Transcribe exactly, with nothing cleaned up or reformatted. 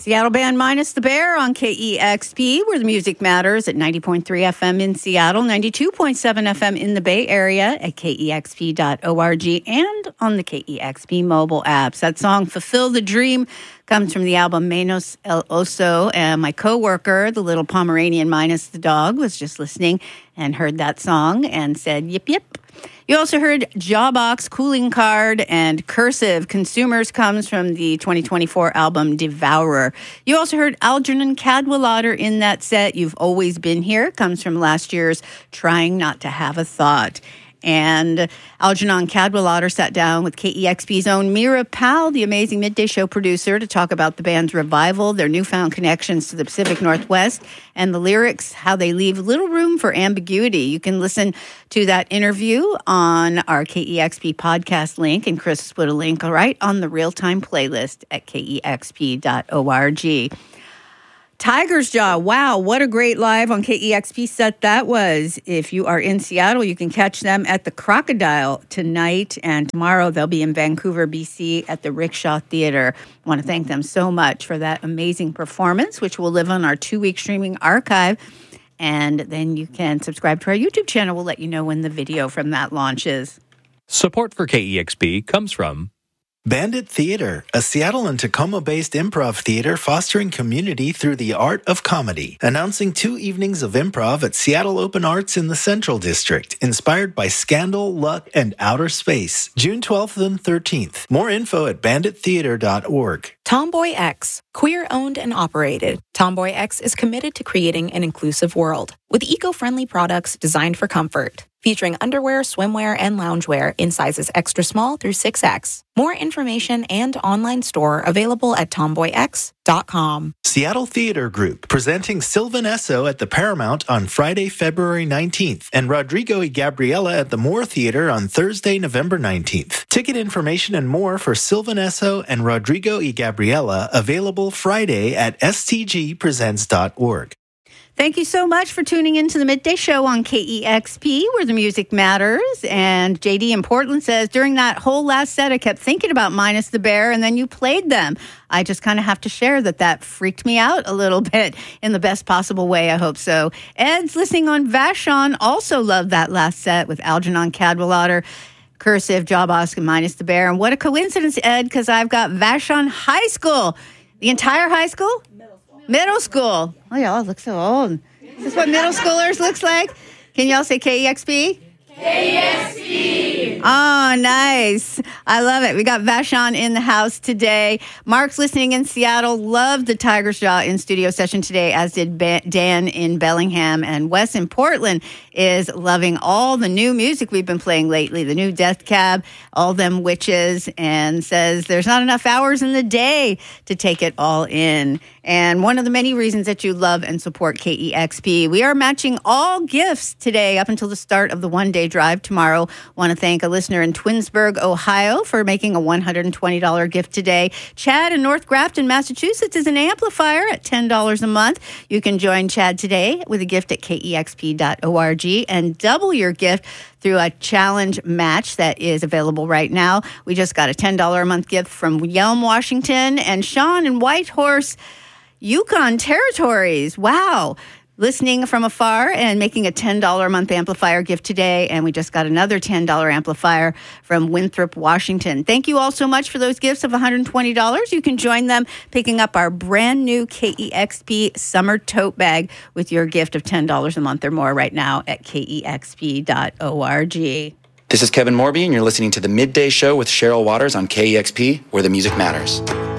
Seattle band Minus the Bear on K E X P, where the music matters, at ninety point three F M in Seattle, ninety-two point seven F M in the Bay Area, at K E X P dot org, and on the K E X P mobile apps. That song, Fulfill the Dream, comes from the album Menos El Oso, and my coworker, the little Pomeranian Minus the dog, was just listening and heard that song and said, yip, yip. You also heard Jawbox, Cooling Card, and Cursive. Consumers comes from the twenty twenty-four album Devourer. You also heard Algernon Cadwallader in that set. You've Always Been Here comes from last year's Trying Not to Have a Thought. And Algernon Cadwallader sat down with K E X P's own Mira Powell, the amazing midday show producer, to talk about the band's revival, their newfound connections to the Pacific Northwest, and the lyrics, how they leave little room for ambiguity. You can listen to that interview on our K E X P podcast link, and Chris put a link right on the real-time playlist at K E X P dot org. Tiger's Jaw, wow, what a great live on K E X P set that was. If you are in Seattle, you can catch them at the Crocodile tonight, and tomorrow they'll be in Vancouver, B C at the Rickshaw Theater. I want to thank them so much for that amazing performance, which will live on our two-week streaming archive. And then you can subscribe to our YouTube channel. We'll let you know when the video from that launches. Support for K E X P comes from Bandit Theater, a Seattle and Tacoma-based improv theater fostering community through the art of comedy. Announcing two evenings of improv at Seattle Open Arts in the Central District, inspired by Scandal, Luck, and Outer Space. June twelfth and thirteenth. More info at bandit theater dot org. Tomboy X, queer-owned and operated. Tomboy X is committed to creating an inclusive world with eco-friendly products designed for comfort, featuring underwear, swimwear, and loungewear in sizes extra small through six X. More information and online store available at tomboy x dot com. Seattle Theater Group, presenting Sylvan Esso at the Paramount on Friday, February nineteenth, and Rodrigo y Gabriela at the Moore Theater on Thursday, November nineteenth. Ticket information and more for Sylvan Esso and Rodrigo y Gabriela available Friday at s t g presents dot org. Thank you so much for tuning into the Midday Show on K E X P, where the music matters. And J D in Portland says, during that whole last set, I kept thinking about Minus the Bear, and then you played them. I just kind of have to share that that freaked me out a little bit in the best possible way. I hope so. Ed's listening on Vashon also loved that last set with Algernon Cadwallader, Cursive, Jawbox, and Minus the Bear. And what a coincidence, Ed, because I've got Vashon High School. The entire high school? Middle school. Oh, y'all look so old. Is this what middle schoolers looks like? Can y'all say K E X P? K E X P. Oh, nice. I love it. We got Vashon in the house today. Mark's listening in Seattle. Loved the Tiger's Jaw in studio session today, as did Dan in Bellingham. And Wes in Portland is loving all the new music we've been playing lately, the new Death Cab, All Them Witches, and says there's not enough hours in the day to take it all in. And one of the many reasons that you love and support K E X P. We are matching all gifts today up until the start of the one-day drive tomorrow. Want to thank a listener in Twinsburg, Ohio, for making a one hundred twenty dollars gift today. Chad in North Grafton, Massachusetts, is an amplifier at ten dollars a month. You can join Chad today with a gift at K E X P dot org and double your gift through a challenge match that is available right now. We just got a ten dollars a month gift from Yelm, Washington, and Sean in Whitehorse, Yukon Territories. Wow. Listening from afar and making a ten dollars a month amplifier gift today. And we just got another ten dollars amplifier from Winthrop, Washington. Thank you all so much for those gifts of one hundred twenty dollars. You can join them picking up our brand new K E X P summer tote bag with your gift of ten dollars a month or more right now at K E X P dot org. This is Kevin Morby, and you're listening to The Midday Show with Cheryl Waters on K E X P, where the music matters.